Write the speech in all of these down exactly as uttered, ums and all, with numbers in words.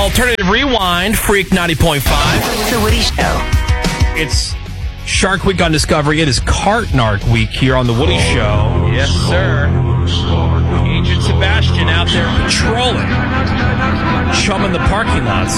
Alternative Rewind, Freak ninety point five. The Woody Show. It's Shark Week on Discovery. It is Cart Narc Week here on The Woody Show. Yes, sir. Agent Sebastian out there patrolling, chumming the parking lots,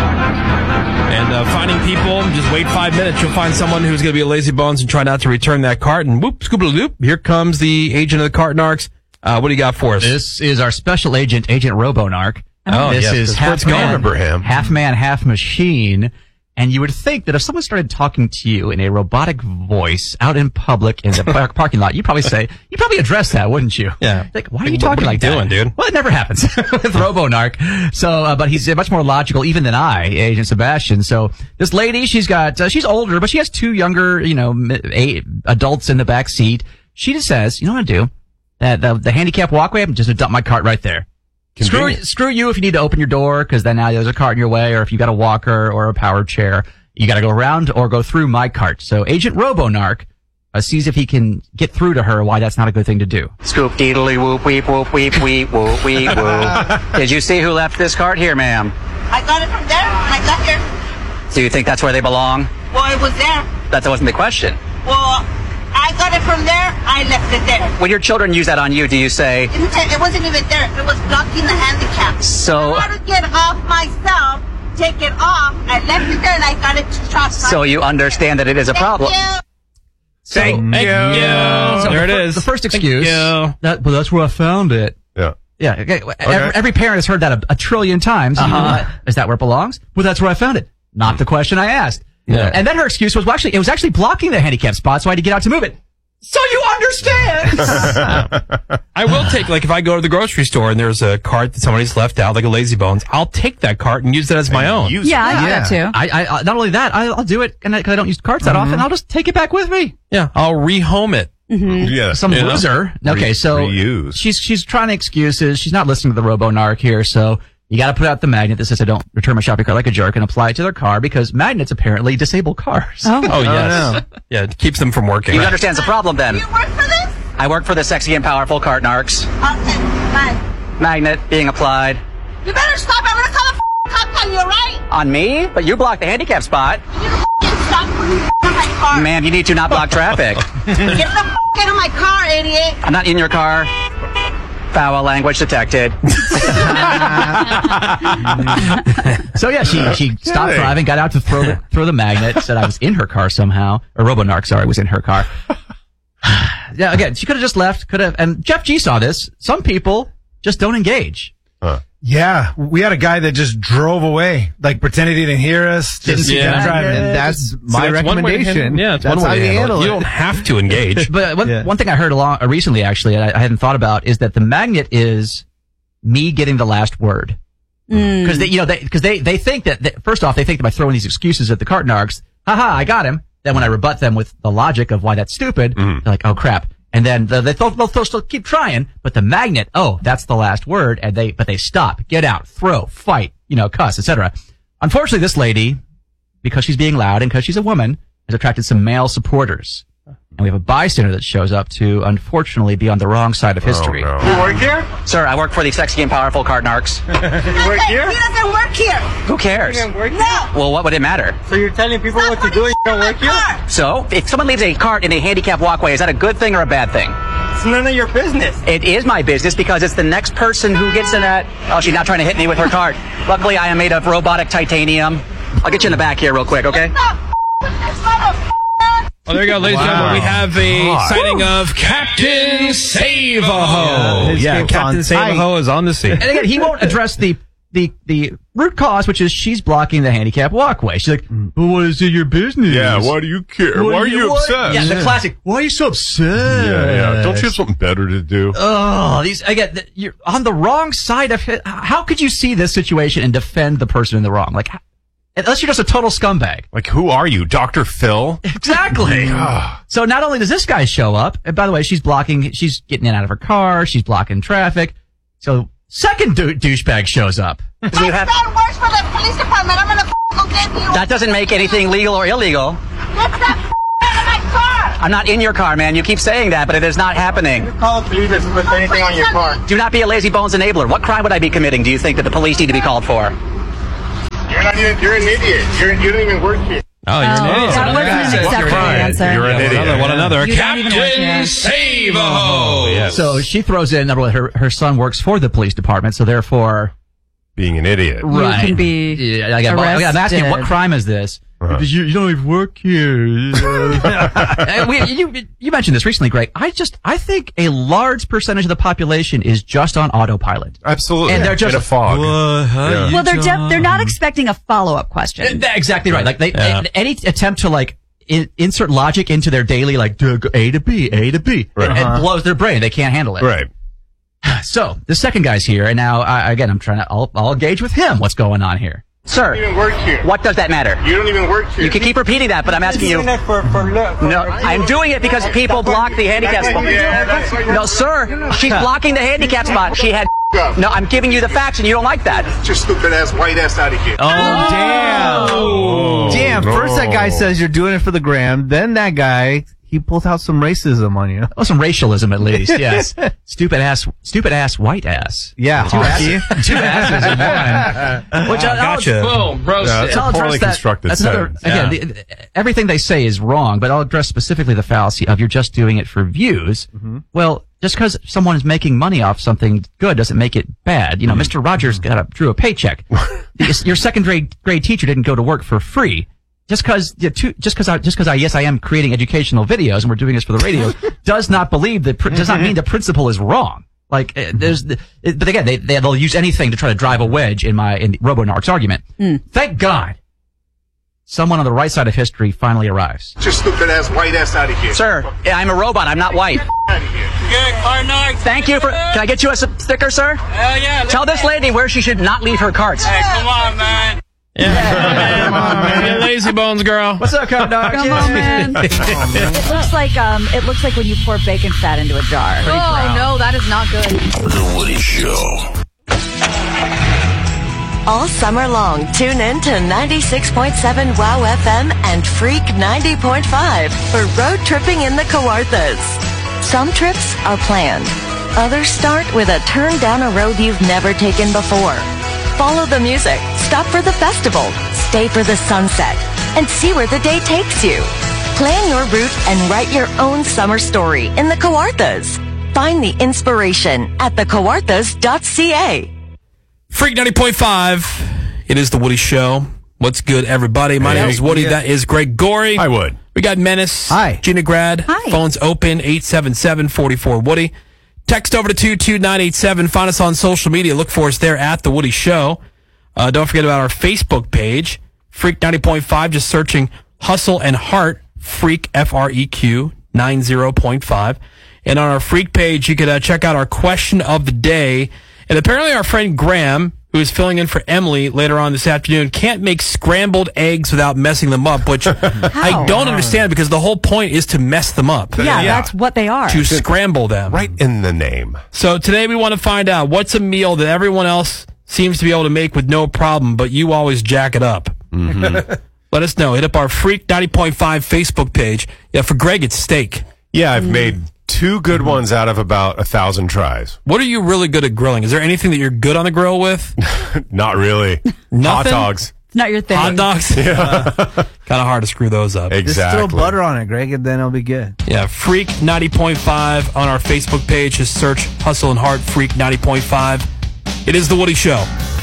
and uh, finding people. Just wait five minutes. You'll find someone who's going to be a lazy bones and try not to return that cart. And whoop, scoop-a-doop. Here comes the agent of the Cart Narcs. Uh, what do you got for us? This is our special agent, Agent Robonarch. Oh, this yes, is half man, man, remember him. half man, half machine. And you would think that if someone started talking to you in a robotic voice out in public in the par- parking lot, you'd probably say, you'd probably address that, wouldn't you? Yeah. Like, why are Like, you what- talking what are like you that? doing, dude? Well, it never happens with Robonarch. So, uh, but he's uh, much more logical even than I, Agent Sebastian. So this lady, she's got, uh, she's older, but she has two younger, you know, mi- eight adults in the back seat. She just says, you know what I'm gonna do? That the, the handicap walkway, I'm just gonna dump my cart right there. Screw, Convenient. screw you if you need to open your door, because then now there's a cart in your way, or if you got a walker or a powered chair, you got to go around or go through my cart. So Agent Robonarch uh, sees if he can get through to her why that's not a good thing to do. Scoop deedly whoop weep whoop weep weep whoop weep whoop. Did you see who left this cart here, ma'am? I got it from there. I got here. Do you think that's where they belong? Well, it was there. That wasn't the question. Well, I got it from there. I left it there. When your children use that on you, do you say, It wasn't- it wasn't even there. It was blocking the handicap. So- I had to get off myself, take it off. I left it there and I got it to shop. so you understand that it is a problem? Thank you. Thank So- you. So there the it fir- is. The first Thank excuse. you. That, well, that's where I found it. Yeah. Yeah. Okay. Every, every parent has heard that a, a trillion times. Uh-huh. Is that where it belongs? Well, that's where I found it. Not the question I asked. Yeah. And then her excuse was, well, actually, it was actually blocking the handicap spot, so I had to get out to move it. So you understand? I will take, like, if I go to the grocery store and there's a cart that somebody's left out, like a Lazy Bones, I'll take that cart and use it as my own. Use Yeah, it. I do that too. I, I, I, not only that, I, I'll do it, and because I, I don't use carts that often, I'll just take it back with me. Yeah, I'll rehome it. Yeah. Some Yeah. loser. Okay, Re- so reuse. she's she's trying excuses. She's not listening to the Robonarch here, so you got to put out the magnet that says I don't return my shopping cart like a jerk and apply it to their car because magnets apparently disable cars. Oh. Oh, yes. Yeah, it keeps them from working. You understand the problem then? You work for this? I work for the sexy and powerful Cart Narcs. Okay, fine. Magnet being applied You better stop. I'm gonna call the f- cops on you, right? on me, but you blocked the handicap spot. You f- stop f- my car. Ma'am, you need to not block traffic. Get the f- out of my car, idiot. I'm not in your car. Foul language detected. So yeah, she she stopped Hey. driving, got out to throw the throw the magnet, said I was in her car somehow, or Robonarch, sorry, was in her car. Yeah, again, she could have just left, could have, and Jeff G saw this. Some people just don't engage. Yeah, we had a guy that just drove away, like pretended he didn't hear us. Didn't Just see kept that. driving. And that's my that's one way to recommendation. handle- Yeah, it's that's one how way to you handle handle it. it. You don't have to engage. But one, Yeah. one thing I heard along uh, recently, actually, I, I hadn't thought about, is that the magnet is me getting the last word. Because they, you know, they because they they think that, that first off, they think that by throwing these excuses at the Cart Narcs, haha, I got him. Then when I rebut them with the logic of why that's stupid, they're like, oh crap. And then the, they they'll, they'll, they'll still keep trying, but the magnet, oh, that's the last word, and they but they stop, get out, throw, fight, you know, cuss, et cetera. Unfortunately, this lady, because she's being loud and because she's a woman, has attracted some male supporters. And we have a bystander that shows up to, unfortunately, be on the wrong side of history. Oh, no. You work here? Sir, I work for the sexy and powerful Cart Narcs. He work here? He doesn't work here. Who cares? No. Well, what would it matter? So you're telling people Stop what to putting do and you f- don't in work my here? car. So, if someone leaves a cart in a handicap walkway, is that a good thing or a bad thing? It's none of your business. It is my business because it's the next person who gets in that. Oh, she's not trying to hit me with her cart. Luckily, I am made of robotic titanium. I'll get you in the back here real quick, okay? Stop f- this motherfucker. Well, there you go, ladies and gentlemen. We have a God. sighting of Captain Save-A-Ho. his Yeah, game's Captain on Save-A-Ho is on the scene. And again, he won't address the, the, the root cause, which is she's blocking the handicap walkway. She's like, well, what is it your business? Yeah, why do you care? What Why are do you what? upset? Yeah, the classic, why are you so upset? Yeah, yeah. Don't you have something better to do? Oh, these, again, th- you're on the wrong side of it. How could you see this situation and defend the person in the wrong? Like, how- unless you're just a total scumbag. Like, who are you, Doctor Phil? Exactly. So not only does this guy show up, and by the way, she's blocking, she's getting in and out of her car, she's blocking traffic. So second dou- douchebag shows up. My son works for the police department. I'm gonna f- go get you. That doesn't make anything legal or illegal. Get that f- out of my car. I'm not in your car, man. You keep saying that, but it is not happening. Call the police if you put anything on your car. Do not be a lazy bones enabler. What crime would I be committing, do you think, that the police need to be called for? You're, you're an idiot. You're, you don't even work here. Oh, you're an Oh, idiot. that wasn't an acceptable answer. You're an Yeah, idiot. What another? What another. You don't even work here. Captain Save-A-Ho. Yes. So she throws in, number one, her, her son works for the police department, so therefore... Being an idiot. You can be Yeah, I got, well, I'm asking, what arrested. crime is this? Uh-huh. Because you, you don't even work here. Uh, we, you, you mentioned this recently, Greg. I just, I think a large percentage of the population is just on autopilot. Absolutely. And they're just- in a fog. Yeah. Well, they're def- they're not expecting a follow up question. Uh, Exactly right. Like they, Yeah. they- any attempt to like in, insert logic into their daily, like duh, go A to B, A to B, Right. it, it Uh-huh. blows their brain. They can't handle it. Right. So the second guy's here, and now I, again, I'm trying to, I'll, I'll engage with him. What's going on here? You Sir, don't even work here. what does that matter? You don't even work here. You can keep repeating that, but I'm asking you. Doing that for, for look. No, I'm doing it because people block the handicap spot. Yeah, that's why you're- No, sir, she's blocking the handicap spot. She had. No, I'm giving you the facts, and you don't like that. Get your stupid ass, white ass out of here. Oh, Damn. Oh, Damn. First that guy no. says you're doing it for the gram. Then that guy, he pulls out some racism on you. Oh, some racialism at least. Yes. stupid ass, stupid ass, white ass. Yeah, Two hockey. asses, two asses in one. Which I, I'll- gotcha. Boom. Yeah, Roasted. that's a I'll address poorly that. constructed That's another, sentence. again, Yeah. the, everything they say is wrong, but I'll address specifically the fallacy of you're just doing it for views. Mm-hmm. Well, just because someone is making money off something good doesn't make it bad. You know, Mm-hmm. Mister Rogers got a, drew a paycheck. Your second grade grade teacher didn't go to work for free. Just because, just because I, just because I, yes, I am creating educational videos and we're doing this for the radio, does not believe that, pr- does not mean the principle is wrong. Like, uh, there's, the, it, but again, they, they, they'll use anything to try to drive a wedge in my, in RoboNarc's argument. Thank God, someone on the right side of history finally arrives. Get your stupid ass, white ass out of here. Sir, I'm a robot. I'm not white. Out of here. Good, car narc. Thank you for. Can I get you a s- sticker, sir? Hell yeah. Tell this lady where she should not leave her carts. Hey, come on, man. Come on, man. You lazy bones girl. What's up, Come Come on, man. It looks like um, it looks like when you pour bacon fat into a jar. Oh, no, that is not good. The Woody Show. All summer long, tune in to ninety-six point seven WOW F M and Freak ninety point five for road tripping in the Kawarthas. Some trips are planned. Others start with a turn down a road you've never taken before. Follow the music, stop for the festival, stay for the sunset, and see where the day takes you. Plan your route and write your own summer story in the Kawarthas. Find the inspiration at the kawarthas dot c a. Freak ninety point five. It is the Woody Show. What's good, everybody? My Hey. name is Woody. That is Greg Gorey. I would. We got Menace. Hi. Gina Grad. Hi. Phones open, eight seven seven, four four, Woody. Text over to two two nine eight seven. Find us on social media. Look for us there at The Woody Show. Uh, don't forget about our Facebook page, Freak ninety point five. Just searching Hustle and Heart, Freak, F R E Q, ninety point five. And on our Freak page, you could uh, check out our question of the day. And apparently our friend Graham, who is filling in for Emily later on this afternoon, can't make scrambled eggs without messing them up, which I don't understand because the whole point is to mess them up. Yeah, that's what they are. To scramble them. Right in the name. So today we want to find out what's a meal that everyone else seems to be able to make with no problem, but you always jack it up. Mm-hmm. Let us know. Hit up our Freak ninety point five Facebook page. Yeah, for Greg, it's steak. Yeah, I've made two good ones out of about a thousand tries. What are you really good at grilling? Is there anything that you're good on the grill with? Not really. Hot Nothing? dogs. It's not your thing. Hot dogs? Yeah. Kind of hard to screw those up. Just Exactly. throw butter on it, Greg, and then it'll be good. Yeah, Freak ninety point five on our Facebook page. Just search Hustle and Heart Freak ninety point five. It is The Woody Show.